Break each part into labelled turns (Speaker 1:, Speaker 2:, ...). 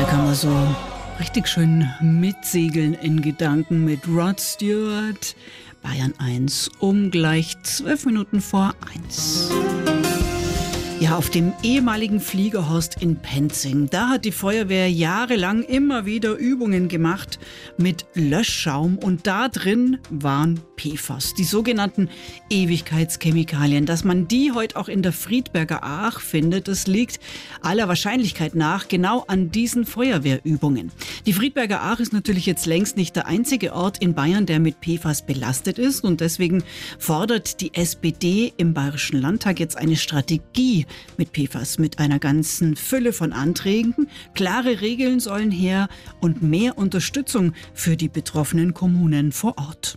Speaker 1: kann man so richtig schön mitsegeln in Gedanken mit Rod Stewart. Bayern 1 um gleich 12 Minuten vor 1. Ja, auf dem ehemaligen Fliegerhorst in Penzing, da hat die Feuerwehr jahrelang immer wieder Übungen gemacht mit Löschschaum und da drin waren PFAS, die sogenannten Ewigkeitschemikalien. Dass man die heute auch in der Friedberger Aach findet, das liegt aller Wahrscheinlichkeit nach genau an diesen Feuerwehrübungen. Die Friedberger Aach ist natürlich jetzt längst nicht der einzige Ort in Bayern, der mit PFAS belastet ist und deswegen fordert die SPD im Bayerischen Landtag jetzt eine Strategie mit PFAS, mit einer ganzen Fülle von Anträgen. Klare Regeln sollen her und mehr Unterstützung für die betroffenen Kommunen vor Ort.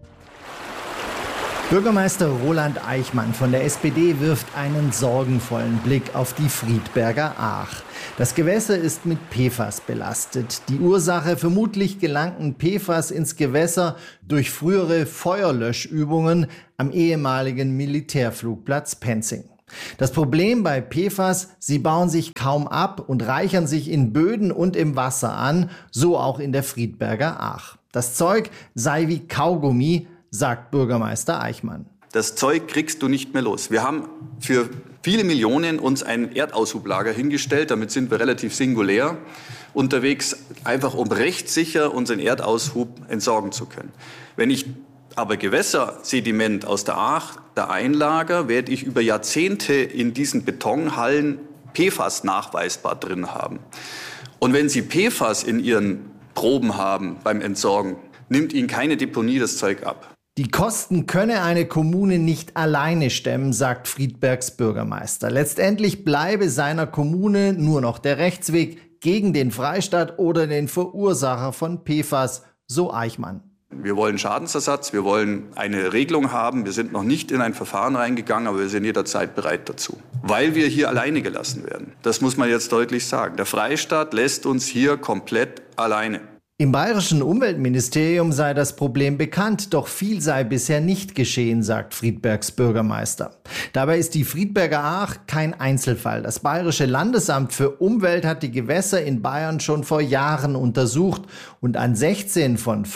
Speaker 2: Bürgermeister Roland Eichmann von der SPD wirft einen sorgenvollen Blick auf die Friedberger Aach. Das Gewässer ist mit PFAS belastet. Die Ursache: vermutlich gelangten PFAS ins Gewässer durch frühere Feuerlöschübungen am ehemaligen Militärflugplatz Penzing. Das Problem bei PFAS: sie bauen sich kaum ab und reichern sich in Böden und im Wasser an, so auch in der Friedberger Aach. Das Zeug sei wie Kaugummi, sagt Bürgermeister Eichmann.
Speaker 3: Das Zeug kriegst du nicht mehr los. Wir haben für viele Millionen uns ein Erdaushublager hingestellt. Damit sind wir relativ singulär unterwegs, einfach um rechtssicher unseren Erdaushub entsorgen zu können. Wenn ich aber Gewässersediment aus der Aach da einlager, werde ich über Jahrzehnte in diesen Betonhallen PFAS nachweisbar drin haben. Und wenn Sie PFAS in Ihren Proben haben beim Entsorgen, nimmt Ihnen keine Deponie das Zeug ab.
Speaker 2: Die Kosten könne eine Kommune nicht alleine stemmen, sagt Friedbergs Bürgermeister. Letztendlich bleibe seiner Kommune nur noch der Rechtsweg gegen den Freistaat oder den Verursacher von PFAS, so Eichmann.
Speaker 3: Wir wollen Schadensersatz, wir wollen eine Regelung haben. Wir sind noch nicht in ein Verfahren reingegangen, aber wir sind jederzeit bereit dazu. Weil wir hier alleine gelassen werden. Das muss man jetzt deutlich sagen. Der Freistaat lässt uns hier komplett alleine.
Speaker 2: Im bayerischen Umweltministerium sei das Problem bekannt, doch viel sei bisher nicht geschehen, sagt Friedbergs Bürgermeister. Dabei ist die Friedberger Aach kein Einzelfall. Das Bayerische Landesamt für Umwelt hat die Gewässer in Bayern schon vor Jahren untersucht und an 16 von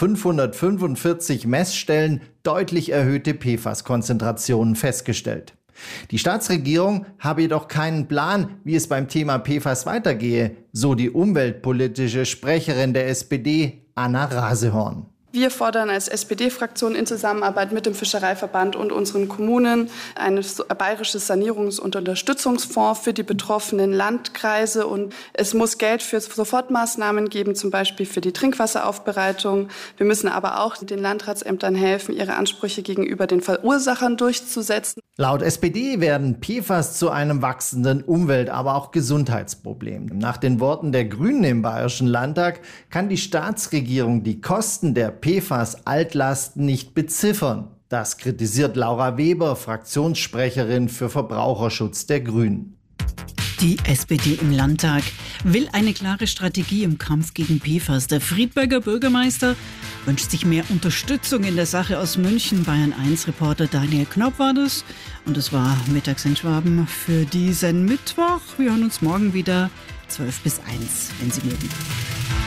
Speaker 2: 545 Messstellen deutlich erhöhte PFAS-Konzentrationen festgestellt. Die Staatsregierung habe jedoch keinen Plan, wie es beim Thema PFAS weitergehe, so die umweltpolitische Sprecherin der SPD, Anna Rasehorn.
Speaker 4: Wir fordern als SPD-Fraktion in Zusammenarbeit mit dem Fischereiverband und unseren Kommunen ein bayerisches Sanierungs- und Unterstützungsfonds für die betroffenen Landkreise. Und es muss Geld für Sofortmaßnahmen geben, zum Beispiel für die Trinkwasseraufbereitung. Wir müssen aber auch den Landratsämtern helfen, ihre Ansprüche gegenüber den Verursachern durchzusetzen.
Speaker 2: Laut SPD werden PFAS zu einem wachsenden Umwelt-, aber auch Gesundheitsproblem. Nach den Worten der Grünen im Bayerischen Landtag kann die Staatsregierung die Kosten der PFAS-Altlasten nicht beziffern. Das kritisiert Laura Weber, Fraktionssprecherin für Verbraucherschutz der Grünen.
Speaker 1: Die SPD im Landtag will eine klare Strategie im Kampf gegen PFAS. Der Friedberger Bürgermeister wünscht sich mehr Unterstützung in der Sache aus München. Bayern 1 Reporter Daniel Knopp war das. Und es war Mittags in Schwaben für diesen Mittwoch. Wir hören uns morgen wieder 12 bis 1, wenn Sie mögen.